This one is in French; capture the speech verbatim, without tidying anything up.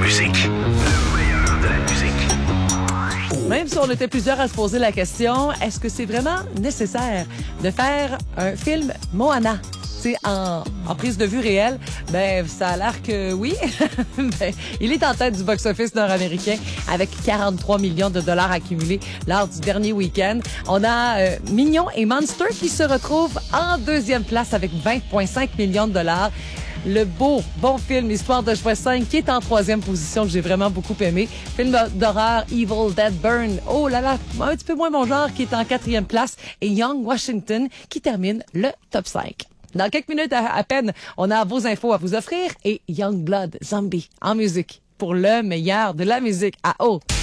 musique. Le meilleur de la musique. Même si on était plusieurs à se poser la question, est-ce que c'est vraiment nécessaire de faire un film Moana? C'est en, en prise de vue réelle, ben ça a l'air que oui. ben, il est en tête du box-office nord-américain avec quarante-trois millions de dollars accumulés lors du dernier week-end. On a euh, Mignon et Monster qui se retrouvent en deuxième place avec vingt virgule cinq millions de dollars. Le beau, bon film Histoire de Jouet cinq qui est en troisième position, que j'ai vraiment beaucoup aimé. Film d'horreur Evil Dead Burn, oh là là, un petit peu moins mon genre, qui est en quatrième place. Et Young Washington qui termine le top cinq. Dans quelques minutes à, à peine, on a vos infos à vous offrir et Youngblood Zombie en musique pour le meilleur de la musique à haut.